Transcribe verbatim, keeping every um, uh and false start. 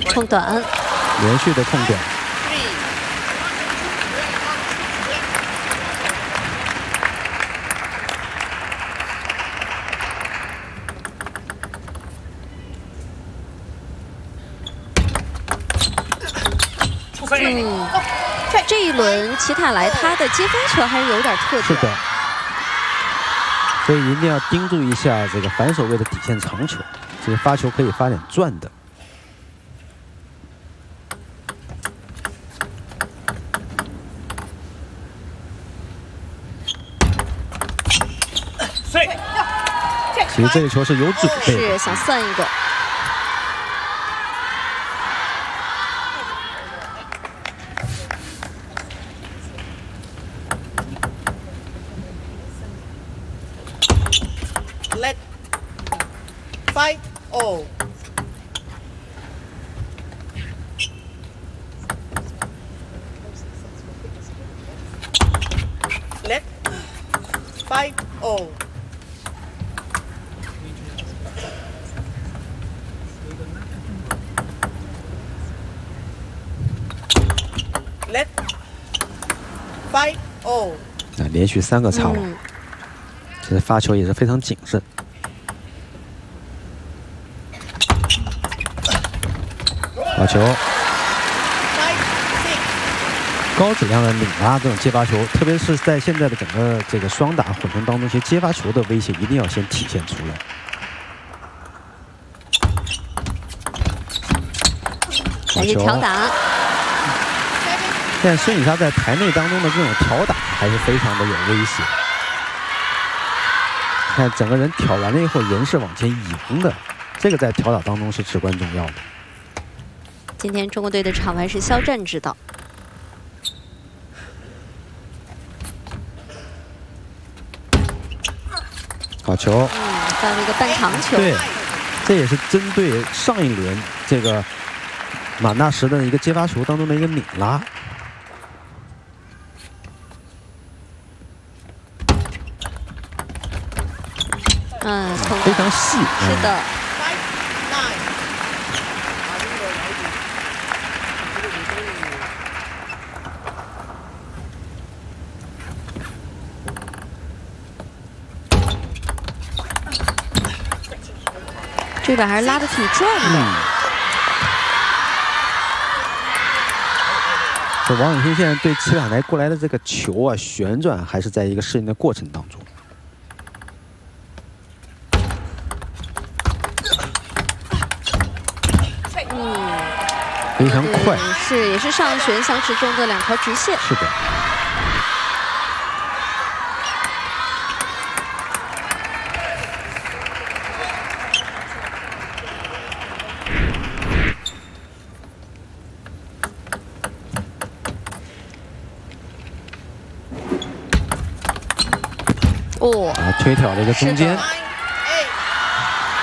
空短， 连续的空短。 嗯，这一轮齐塔莱他的接发球还是有点特点。 是的，所以一定要盯住一下这个反手位的底线长球，这个发球可以发点转的。其实这个球是有准备的， 是想算一个。 Let five all. Let five all. Let five all. 啊，连续三个擦网。嗯 这发球也是非常谨慎。好球，高质量的拧拉这种接发球，特别是在现在的整个这个双打混成当中，其实接发球的威胁一定要先体现出来。 还是挑打。 现在孙颖莎在台内当中的这种挑打还是非常的有威胁。 看整个人挑完了以后，人是往前迎的，这个在挑打当中是至关重要的。 今天中国队的场外是肖战指导。 好球， 嗯，翻了一个半长球。 对，这也是针对上一轮这个马纳什的一个接发球当中的一个拧拉。 嗯， 非常细。 是的。这把还是拉得挺转的。 嗯。这王永庆现在对齐塔莱过来的这个球啊，旋转还是在一个适应的过程当中。 非常快， 是也是上旋相持中的两条直线。 是的。 哦， 啊，推挑了一个中间。